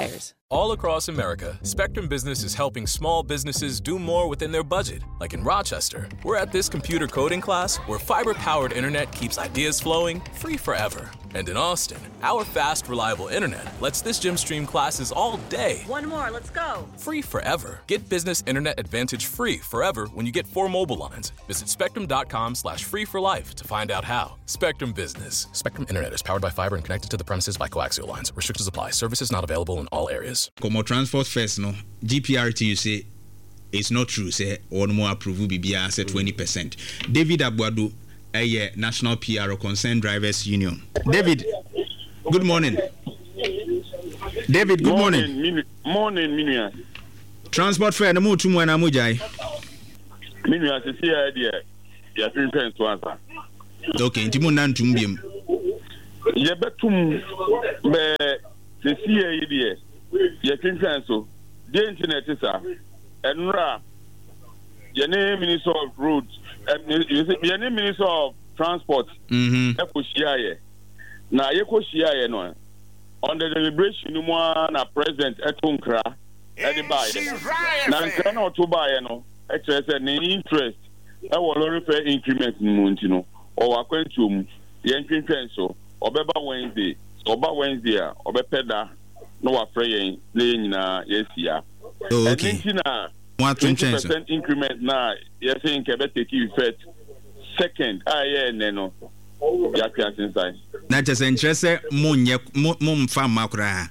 All across America, Spectrum Business is helping small businesses do more within their budget. Like in Rochester, we're at this computer coding class where fiber-powered internet keeps ideas flowing free forever. And in Austin, our fast, reliable internet lets this gym stream classes all day. One more, let's go. Free forever. Get business internet advantage free forever when you get four mobile lines. Visit spectrum.com slash free for life to find out how. Spectrum Business. Spectrum Internet is powered by fiber and connected to the premises by coaxial lines. Restrictions apply. Services not available in all areas. Como transport first, no. G P R T, you say, it's not true. Say, one more approval B B R, say twenty percent. David Abuadu, a National P R O Concerned Drivers Union. David, good morning. David, good morning. Morning, minu- morning, Minuya. Transport fair, no more to Mwana Mujai. Minuya, to see idea. You're three friends to answer. Okay, Timo Nantumbium. You betum be to see idea. You're three friends so. The internet is a and ra. Your name Minister of Roads. Your name Minister of Transport. Mm-hmm. Ekoshiaye. Na Ekoshiaye no. On the deliberation, no more na President Etunkra. Everybody. Na nkra na otoba no. Express any interest. I will refer increment in Montino or Aquentum. The entry so. Obeba Wednesday. Oba Wednesday. Obepeda. No afraid. Laying na yes ya. Okay. twenty percent increment now. You're saying Quebec take effect. Second, ah yeah, no. Yeah, can't inside. That is interesting. Monye, mom farm makra.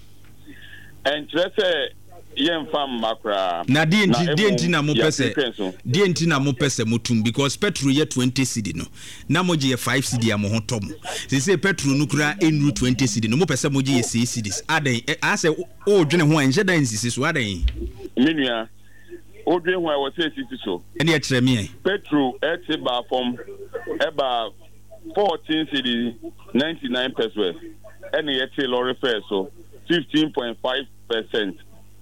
Interesting. Yen farm makra. Na D N T, D N T na mo pese. D N T na mo pese mutum because petrol ye twenty cedi no. Na moji ye five cedi a mo hotom. Se say petrol no kura enru twenty cedi no mo pese moji ye six cedis. Aden, I say o dwene ho anje dan sisi so aden. Minua. O dwene ho I was say sisi so. Ene e kire me. Petrol et ba from eba fourteen cedi ninety-nine pesos. Ene ye te lorry fare so fifteen point five percent.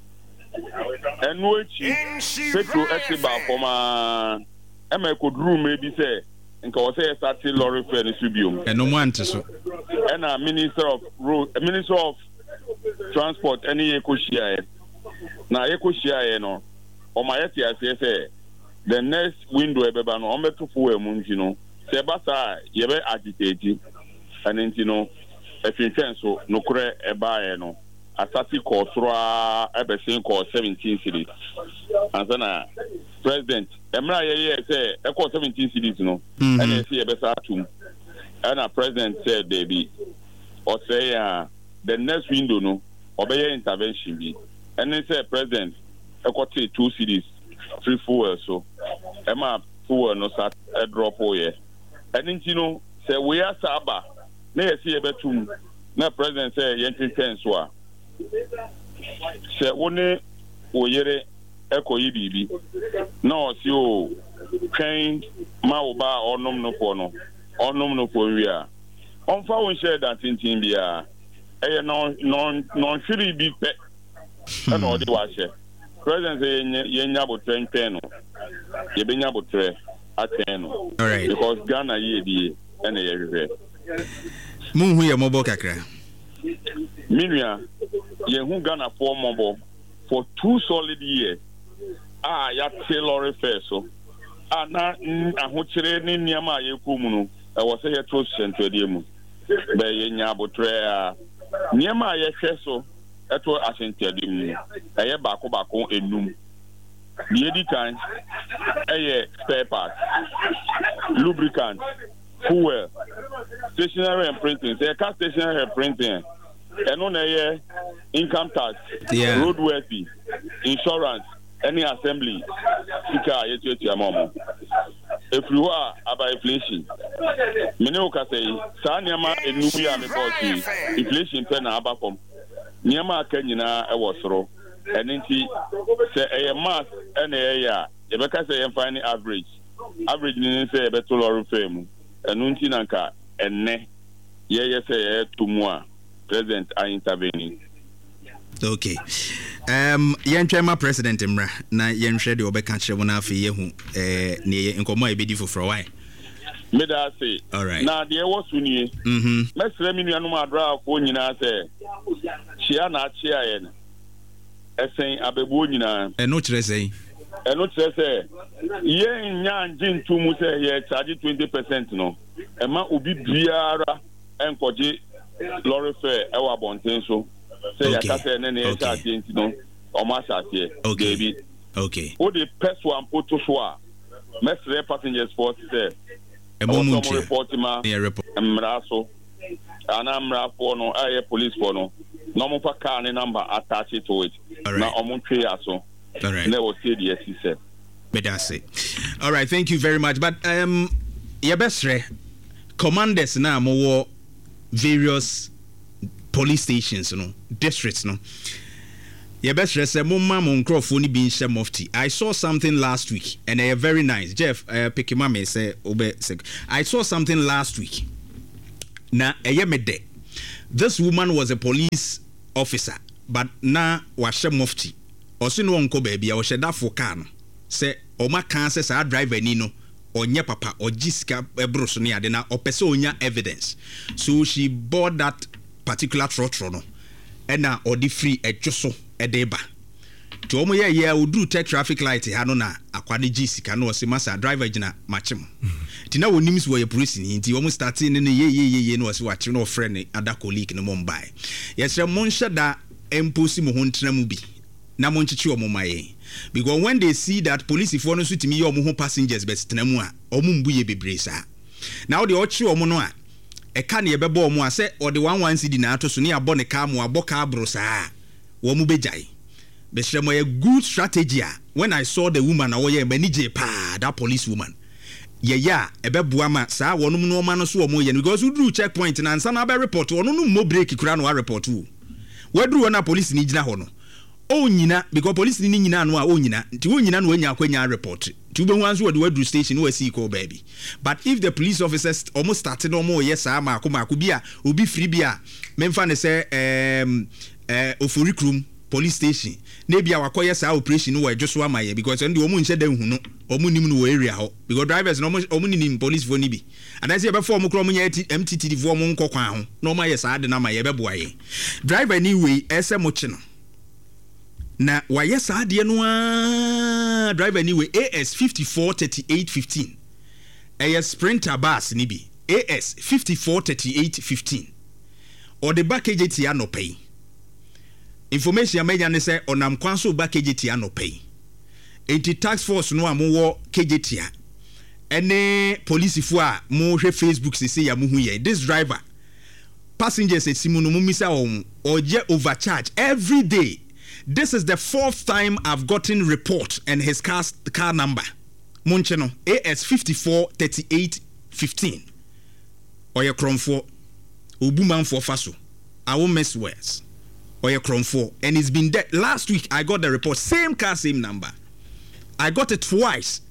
And which petrol etiba from a Emma could room maybe say and cause say starting lorry fare in Subium. And no one to so. And a minister of road, a minister of transport, any Ekoshia. Now Ekoshia, no, or my S say the next window ever no on to four munchino. Sebasa, yebe agitated, and then you know, if you can so no cre a buy no. Asati Kosra Ebesin call seventeen cities. And then uh, President Emra ye say echo seventeen cities no. And then see Ebesa two. And a president said they be or say uh, the next window no obey intervention be. And then say President echo two cities, three fuel so Emma fuel no sat a drop here. And then you know say we are Saba. May see Ebetum. Na President say yentri penswa. Se one oyere eko yi bibi na o si o kan ma wo ba onom no fo no onom no fo wi a on fa won share that tintin bia e no non non shiri bi pe e no de wa share president say ye nya bo tren pen no ye be nya bo tre aten no all right because Ghana ye die e na ye hwe mun hu ye mobo kakra Minua, Yehu Ghana for mobile for two solid years. Ah, ya Taylor Fair so. Ah, na ahuchere ni niama yekumuno. I was a trust center demu. Be yenya botre niama ye so. Eto asente demu. Eye bako bako enum. The edit time, eye spare parts, lubricant, fuel, stationery and printing. Say car stationery and printing. And on a income tax, yeah. roadworthy, insurance, any assembly, if you are about inflation, Minoka say, Sanyama and Nubia because inflation pen abacom. Niama Kenyana, I was raw, and then she say a mass and a year, Rebecca say, I'm finding average. Average means say a better or fame, and Nuntinanka, and ne, yes, say two more. President are intervening. Okay. Um Yenchema President Imra na yenhwe de obeka kire wona afi yehu eh ne nkomo ebedi foforo why. Me da say. All right. Na de wo suni. Mhm. Mesre mi nuanu adra ko nyina say. Chia na chia ye. ɛsɛn abɛbuo nyinaa ɛno kyerɛ sɛn ɛno kyerɛ sɛ yɛn nya ngye nto mu sɛ yɛ charge twenty percent no ɛma obi biara ɛnkɔgye lorry fare ɛwɔ abɔnten so sɛ yɛka sɛ ɛne ne yɛhyɛ aseɛ nti no ɔmo ahyɛ aseɛ daabi okay wode pɛ so ampo to so a mɛsrɛ passengers force sɛ ɛmo mu ɔmo report ma mmara so ana mmarafoɔ no ɛyɛ policefoɔ no na ɔmo fa car ne number attach it to it na ɔmo twe ya so all right na wɔ say the S C bedase all right thank you very much but um yɛbɛsrɛ commanders na mo various police stations no districts no yɛbɛsrɛ sɛ mo ma mo nkrɔfoɔ ni bi nhyɛ mufti. I saw something last week and they are very nice. Jeff uh, Pikima me say obe I saw something last week na ɛyɛ me de this woman was a police officer but na wahyɛ mufti ɔso no onko baabi a ɔhyɛ dafo car no sɛ ɔma kan sɛ saa driver ni no ɔnyɛ papa ɔgye sika ɛboro so ne ade na ɔpɛ sɛ ɔnya evidence so she bought that particular trotro no ɛna ɔde free ɛdwo so ɛde ba to ɔmo yɛ yɛ oduru tech traffic light ha no na akwade gye sika no ɔse masa driver gyina machem ti na wonim so yɛ police ni nti ɔmo start ne ne ye ye ye no ɔse wakyerɛ no ɔfrɛ ne ada colleague no mombai yɛsrɛ mo nhyɛ da emposi mo ho ntena mu bi na mo nkyekye ɔmo maye because when they see that police for no so timi yɛ ɔmo ho passengers bet tena mu a ɔmo mbu ye bebre saa na ɔde ɔkye ɔmo no a ɛka ne yɛbɛbɔ ɔmo a sɛ ɔde one one cedi na ato so ne abɔ ne car mo abɔ car bro saa wɔmo bɛgyae bɛhyɛ mo a good strategy a when I saw the woman awɔ yɛ manije pa that police woman yɛyɛ a ɛbɛboa ma saa wɔnom no ɔma no so ɔmo yɛ because woduru checkpoint na nsa na bɛ report ɔno no mo break kura no wa report wo waduru na police ni gyina hɔ no o nyina because police ni nyina no a o nyina nti o nyina no anya akwanya report ti ube wanso wode waduru station no asi call baby but if the police officers almost started no mo yɛ saa ma akoma ko bi a obi free bi a memfa ne sɛ um eh Oforikrum police station na bia wakoye saa operation no wa dwoso amaye because ndi omu nhyɛ da hu no omu nim no area ho because drivers no omu nim police for ni bi and I say be for omu kro omu nya M T T D for omu nkokwan ho na omu aye saa de na amaye be boa ye driver ni we ese mo chi no na wa ye saa de no a driver ni we A S fifty-four thirty-eight fifteen a sprinter bus ni bi A S fifty-four thirty-eight fifteen or the back agent ya no pay information amenya ne say onam kwan so ba K J T no pay enti tax force no amowo K J T ene police fo a mo hwe Facebook se se ya mo hu ye this driver passengers esimu no mumisa on oje overcharge every day. This is the fourth time I've gotten report and his car car number monche no A S fifty-four thirty-eight fifteen oye kromfo obumanfo faso I won't mess words or your chrome four, and it's been dead. Last week I got the report, same car, same number. I got it twice.